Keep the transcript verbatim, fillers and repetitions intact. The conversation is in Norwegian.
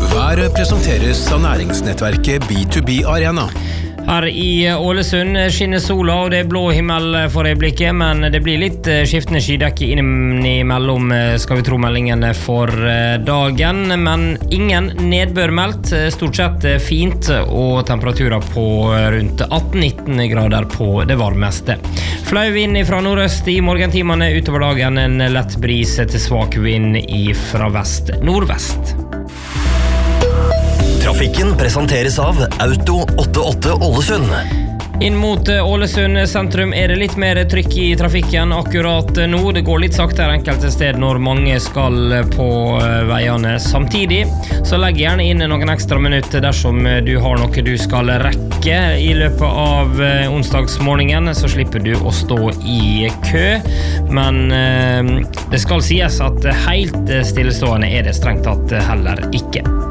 Været presenteres av næringsnettverket B to B Arena. Her i Ålesund skinner sola, og det er blå himmel for øyeblikket, men det blir litt skiftende skydekke innimellom, skal vi tro meldingene for dagen. Men ingen nedbør meldt, stort sett fint, og temperaturer på rundt atten nitten grader på det varmeste. Flau vind fra nordøst i morgentimene, utover dagen en lett bris til svak vind fra vest-nordvest. Trafikken presenteres av Auto åttiåtte Ålesund. Inn mot Ålesund sentrum er det litt mer trykk i trafikken akkurat nå. Det går litt saktere enkelte sted når mange skal på veiene samtidig. Så legg gjerne inn noen ekstra minutter dersom du har noe du skal rekke i løpet av onsdagsmorgenen, så slipper du å stå i kø. Men det skal sies at helt stillestående er det strengt tatt heller ikke.